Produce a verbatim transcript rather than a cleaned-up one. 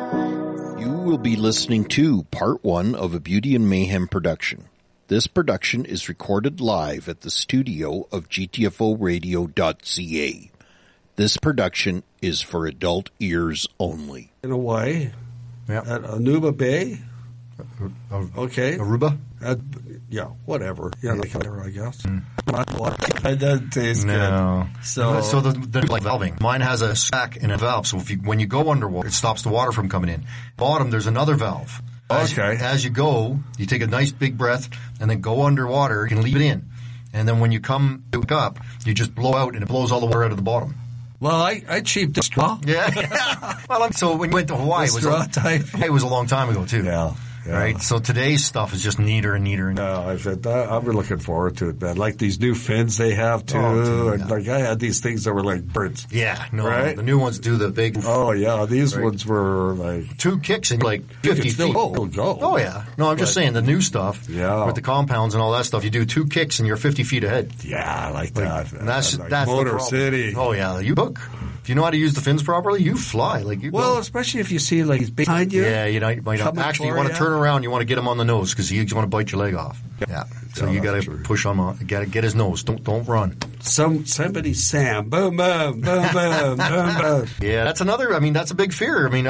You will be listening to part one of a Beauty and Mayhem production. This production is recorded live at the studio of G T F O radio dot C A. This production is for adult ears only. In Hawaii, yeah. At Anuba Bay. Uh, okay. Aruba? At, yeah, whatever. Yeah, like there, I guess. Mm. It doesn't taste no. good. So, so the, the like valving. Mine has a sack and a valve, so if you, when you go underwater, it stops the water from coming in. Bottom, there's another valve. As okay. You, as you go, you take a nice big breath and then go underwater. You can leave it in. And then when you come back up, you just blow out and it blows all the water out of the bottom. Well, I, I cheaped the straw. Yeah. Well, I'm, so when you went to Hawaii, the it was, straw a, type. it was a long time ago, too. Yeah. Yeah. Right? So today's stuff is just neater and neater. And no, I said, I'm looking forward to it, man. Like these new fins they have, too. Oh, dude, and yeah. like I had these things that were like birds. Yeah, no. Right? The new ones do the big. Oh, yeah. These right. ones were like. Two kicks and like fifty you can feet. Still go. Oh, yeah. No, I'm just but, saying the new stuff. Yeah. With the compounds and all that stuff, you do two kicks and you're fifty feet ahead. Yeah, I like, like that. And that's, like that's Motor the problem. City. Oh, yeah. You hook. If you know how to use the fins properly, you fly. Like you Well, go. especially if you see like he's behind you. Yeah, you know, you might not. Actually, you want to turn around, you want to get him on the nose because you want to bite your leg off. Yeah. yeah. So yeah, you got to push him on. You got to get his nose. Don't don't run. Some somebody Sam. Boom, boom, boom, boom, boom, boom. Yeah, that's another. I mean, that's a big fear. I mean.